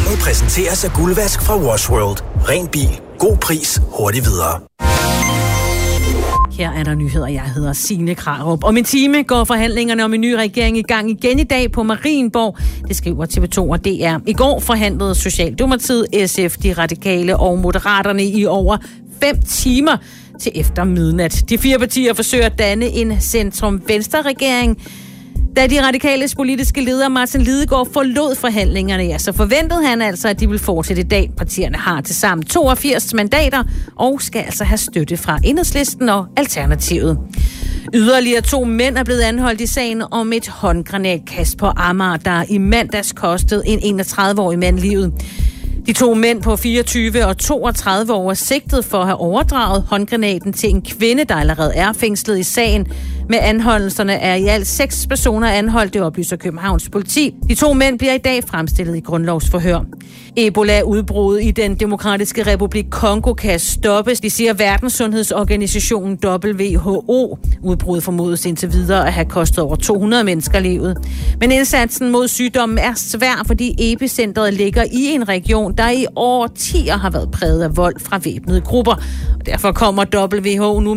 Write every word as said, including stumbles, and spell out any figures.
Programmet præsenteres af Guldvask fra Wash World. Ren bil. God pris. Hurtigt videre. Her er der nyheder. Jeg hedder Signe Krarup. Om en time går forhandlingerne om en ny regering i gang igen i dag på Marienborg. Det skriver T V to og D R. I går forhandlede Socialdemokratiet, S F, De Radikale og Moderaterne i over fem timer til efter midnat. De fire partier forsøger at danne en centrum-venstre-regering. Da De Radikales politiske leder Martin Lidegaard forlod forhandlingerne, ja, så forventede han altså, at de vil fortsætte i dag. Partierne har til sammen toogfirs mandater og skal altså have støtte fra Enhedslisten og Alternativet. Yderligere to mænd er blevet anholdt i sagen om et håndgranatkast på Amager, der i mandags kostede en enogtredive-årig mand livet. De to mænd på fireogtyve og toogtredive år er sigtet for at have overdraget håndgranaten til en kvinde, der allerede er fængslet i sagen. Med anholdelserne er i alt seks personer anholdt, det oplyser Københavns politi. De to mænd bliver i dag fremstillet i grundlovsforhør. Ebola-udbruddet i den demokratiske republik Kongo kan stoppes, det siger Verdenssundhedsorganisationen W H O. Udbruddet formodes indtil videre at have kostet over to hundrede mennesker livet. Men indsatsen mod sygdommen er svær, fordi epicentret ligger i en region, der i årtier har været præget af vold fra væbnede grupper. Og derfor kommer W H O nu